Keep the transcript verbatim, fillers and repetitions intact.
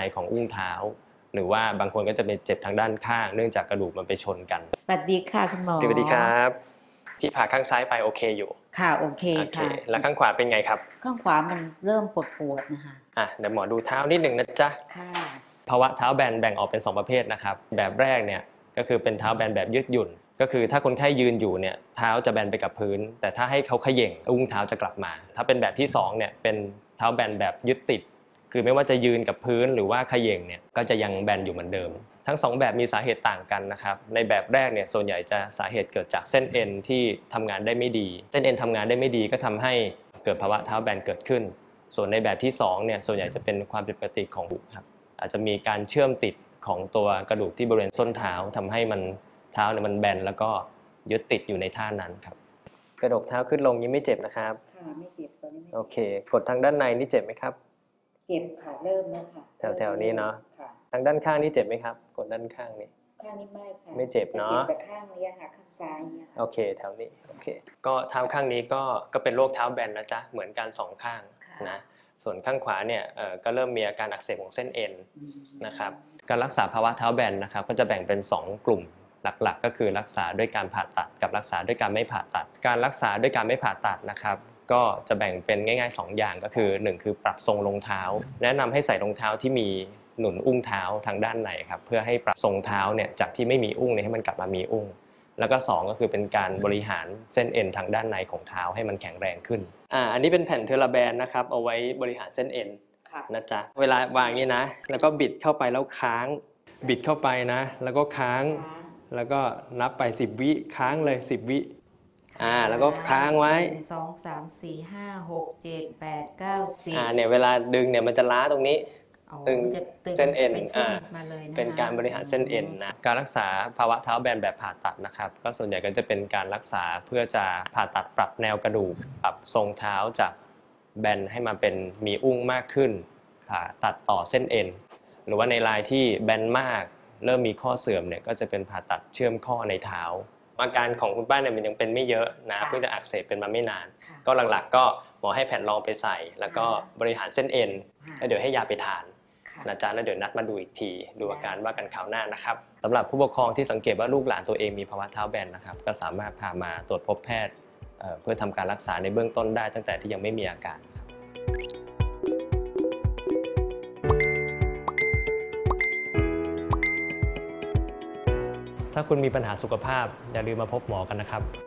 ของอุ้งเท้าหรือว่าบางคนก็จะเป็นเจ็บทางด้านข้างเนื่องจากกระดูกมันไปชนกันสวัสดีค่ะคุณหมอสวัสดีครับที่ผ่าข้างซ้ายไปโอเคอยู่ค่ะโอเคค่ะแล้วข้างขวาเป็นไงครับข้างขวามันเริ่มปวดปวดนะคะอ่ะเดี๋ยวหมอดูเท้านิดหนึ่งนะจ๊ะค่ะภาวะเท้าแบนแบ่งออกเป็นสองประเภทนะครับแบบแรกเนี่ยก็คือเป็นเท้าแบนแบบยืดหยุ่นก็คือถ้าคนไข้ยืนอยู่เนี่ยเท้าจะแบนไปกับพื้นแต่ถ้าให้เขาเขย่งอุ้งเท้าจะกลับมาถ้าเป็นแบบที่สองเนี่ยเป็นเท้าแบนแบบยึดติดคือไม่ว่าจะยืนกับพื้นหรือว่าเขย่งเนี่ยก็จะยังแบนอยู่เหมือนเดิมทั้งสองแบบมีสาเหตุต่างกันนะครับในแบบแรกเนี่ยส่วนใหญ่จะสาเหตุเกิดจากเส้นเอ็นที่ทำงานได้ไม่ดีเส้นเอ็นทำงานได้ไม่ดีก็ทำให้เกิดภาวะเท้าแบนเกิดขึ้นส่วนในแบบที่สองเนี่ยส่วนใหญ่จะเป็นความผิดปกติของหูครับอาจจะมีการเชื่อมติดของตัวกระดูกที่บริเวณส้นเท้าทำให้มันเท้าเนี่ยมันแบนแล้วก็ยึดติดอยู่ในท่านั้นครับกระดกเท้าขึ้นลงยังไม่เจ็บนะครับค่ะไม่เจ็บตอนนี้โอเคกดทางด้านในนี่เจ็บไหมครับเจ็บค่ะเริ่มแล้วค่ะแถวๆนี้เนาะทางด้านข้างนี่เจ็บไหมครับกดด้านข้างนี่ข้างนี้ไม่ค่ะไม่เจ็บเนาะเจ็บแต่ข้างนี้ค่ะข้างซ้ายเนี่ยโอเคแถวนี้โอเคก็เท้าข้างนี้ก็ก็เป็นโรคเท้าแบนนะจ๊ะเหมือนกันสองข้างนะส่วนข้างขวาเนี่ยก็เริ่มมีอาการอักเสบของเส้นเอ็นนะครับการรักษาภาวะเท้าแบนนะครับก็จะแบ่งเป็นสองกลุ่มหลักๆก็คือรักษาด้วยการผ่าตัดกับรักษาด้วยการไม่ผ่าตัดการรักษาด้วยการไม่ผ่าตัดนะครับก็จะแบ่งเป็นง่ายๆสองอย่างก็คือหนึ่งคือปรับทรงรองเท้าแนะนำให้ใส่รองเท้าที่มีหนุนอุ้งเท้าทางด้านในครับเพื่อให้ปรับทรงเท้าเนี่ยจากที่ไม่มีอุ้งเนี่ยให้มันกลับมามีอุ้งแล้วก็สองก็คือเป็นการบริหารเส้นเอ็นทางด้านในของเท้าให้มันแข็งแรงขึ้นอ่าอันนี้เป็นแผ่นเทอราแบนนะครับเอาไว้บริหารเส้นเอ็นนะจ๊ะเวลาวางนี่นะแล้วก็บิดเข้าไปแล้วค้างบิดเข้าไปนะแล้วก็ค้างแล้วก็นับไปสิบวิค้างเลยสิบวิอ่าแล้วก็ค้างไว้สองสามสี่ห้าหกเจ็ดแปดเก้าสิบอ่าเนี่ยเวลาดึงเนี่ยมันจะล้าตรงนี้ตึงเส้นเอ็นอ่าเป็นการบริหารเส้นเอ็นนะการรักษาภาวะเท้าแบนแบบผ่าตัดนะครับก็ส่วนใหญ่ก็จะเป็นการรักษาเพื่อจะผ่าตัดปรับแนวกระดูกปรับทรงเท้าจากแบนให้มาเป็นมีอุ้งมากขึ้นผ่าตัดต่อเส้นเอ็นหรือว่าในรายที่แบนมากเริ่มมีข้อเสื่อมเนี่ยก็จะเป็นผ่าตัดเชื่อมข้อในเท้าอาการของคุณป้าเนี่ยมันยังเป็นไม่เยอะนะเพิ่งจะอักเสบเป็นมาไม่นานก็หลักๆก็หมอให้แผ่นรองไปใส่แล้วก็บริหารเส้นเอ็นแล้วเดี๋ยวให้ยาไปทานนะจ๊ะแล้วเดี๋ยวนัดมาดูอีกทีดูอาการว่ากันคราวหน้านะครับสำหรับผู้ปกครองที่สังเกตว่าลูกหลานตัวเองมีภาวะเท้าแบนนะครับก็สามารถพามาตรวจพบแพทย์เพื่อทำการรักษาในเบื้องต้นได้ตั้งแต่ที่ยังไม่มีอาการถ้าคุณมีปัญหาสุขภาพอย่าลืมมาพบหมอกันนะครับ